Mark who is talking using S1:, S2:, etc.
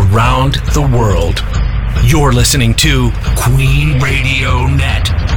S1: around the world. You're listening to Queen Radio Net.